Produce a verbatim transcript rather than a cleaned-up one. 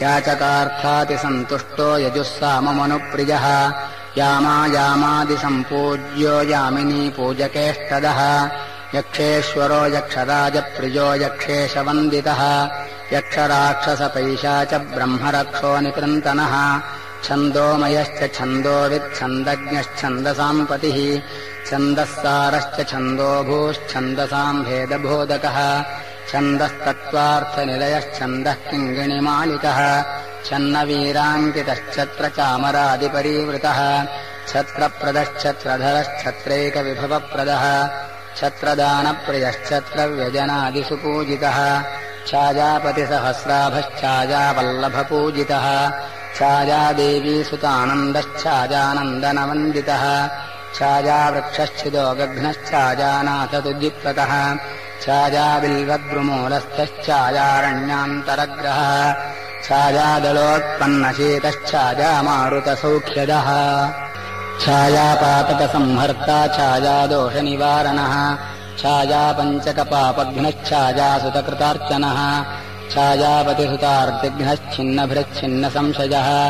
याचकार्थातिसन्तुष्टो यजुस्साममनुप्रियः यामायामादिसम्पूज्यो यामिनी पूजकेष्टदः यक्षेश्वरो यक्षराजप्रियो यक्षेशवन्दितः यक्षराक्षसपैशाच ब्रह्मरक्षो निकृन्तनः छन्दोमयश्च छन्दोविच्छन्दज्ञश्छन्दसाम् पतिः छन्दस्सारश्च छन्दोभूश्छन्दसाम् भेदबोधकः छन्दस्तत्त्वार्थनिलयश्छन्दः किङ्गिणिमालिकः छन्नवीराङ्कितश्छत्र चामरादिपरीवृतः छत्रप्रदश्छत्रधरश्छत्रैकविभवप्रदः छत्रदानप्रियश्छत्रव्यजनादिषु छायापतिसहस्राभश्छायावल्लभपूजितः छायादेवीसुतानन्दश्छायानन्दनवन्दितः छायावृक्षश्चिदो गघ्नश्छायानाथतुद्युक्तः छायाबिल्वद्रुमूलस्थश्छायारण्यान्तरग्रहः छायादलोत्पन्नशीतश्छायामारुतसौख्यदः छायापातकसंहर्ता छायादोषनिवारणः छायापञ्चकपापघ्नश्छायासुतकृतार्चनः छायापतिसुतार्तिघ्नश्छिन्नभृच्छिन्नसंशयः